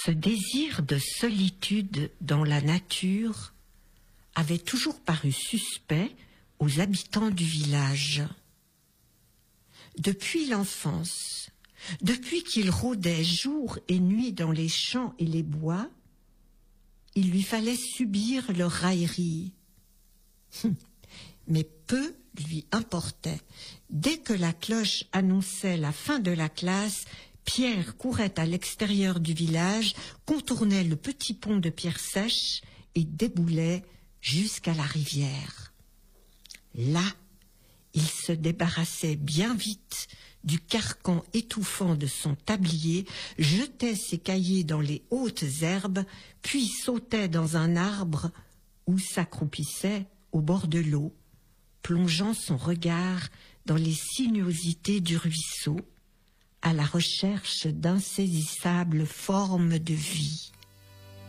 Ce désir de solitude dans la nature avait toujours paru suspect aux habitants du village. Depuis l'enfance, depuis qu'il rôdait jour et nuit dans les champs et les bois, il lui fallait subir leurs railleries. Mais peu lui importait. Dès que la cloche annonçait la fin de la classe, Pierre courait à l'extérieur du village, contournait le petit pont de pierre sèche et déboulait jusqu'à la rivière. Là, il se débarrassait bien vite du carcan étouffant de son tablier, jetait ses cahiers dans les hautes herbes, puis sautait dans un arbre ou s'accroupissait au bord de l'eau, plongeant son regard dans les sinuosités du ruisseau, à la recherche d'insaisissables formes de vie.